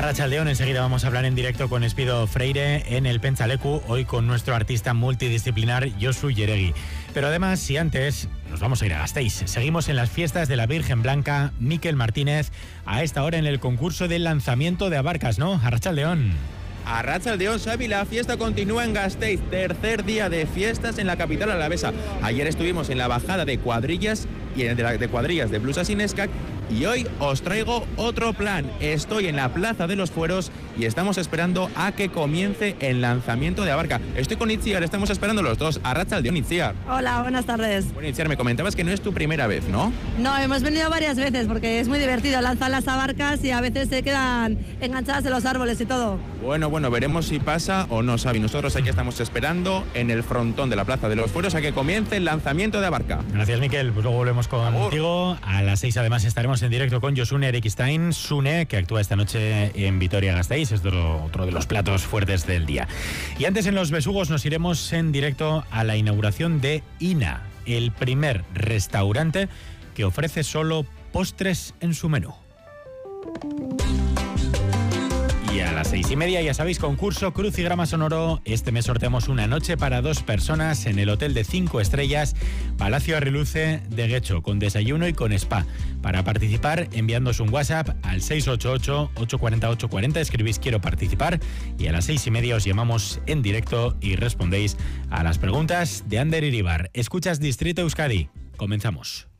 Arratsaldeon, enseguida vamos a hablar en directo con Espido Freire en el Pentsaleku, hoy con nuestro artista multidisciplinar Josu Yeregui. Pero además, si antes, nos vamos a ir a Gasteiz. Seguimos en las fiestas de la Virgen Blanca. Miquel Martínez, a esta hora en el concurso del lanzamiento de Abarcas, ¿no? Arratsaldeon. Arratsaldeon, Xavi, la fiesta continúa en Gasteiz, tercer día de fiestas en la capital alavesa. Ayer estuvimos en la bajada de cuadrillas y de cuadrillas de Blusas y Neskak, y hoy os traigo otro plan. Estoy en la Plaza de los Fueros y estamos esperando a que comience el lanzamiento de Abarca. Estoy con Itziar, estamos esperando los dos. Arratsaldeon, Itziar. Hola, buenas tardes. Bueno, Itziar, me comentabas que no es tu primera vez, ¿no? No, hemos venido varias veces porque es muy divertido lanzar las abarcas y a veces se quedan enganchadas en los árboles y todo. Bueno, veremos si pasa o no, Xavi. Nosotros aquí estamos esperando en el frontón de la Plaza de los Fueros a que comience el lanzamiento de Abarca. Gracias, Miquel. Pues luego volvemos contigo. A las 6 además estaremos en directo con Josune Erekistain, Sune, que actúa esta noche en Vitoria-Gasteiz. Es otro de los platos fuertes del día. Y antes en Los Besugos nos iremos en directo a la inauguración de Ina, el primer restaurante que ofrece solo postres en su menú. Y a las 6:30, ya sabéis, concurso Crucigrama Sonoro. Este mes sorteamos una noche para 2 personas en el hotel de 5 estrellas Palacio Arriluce de Guecho, con desayuno y con spa. Para participar, enviándoos un WhatsApp al 688-840-840, escribís quiero participar, y a las 6:30 os llamamos en directo y respondéis a las preguntas de Ander Iribar. Escuchas Distrito Euskadi. Comenzamos.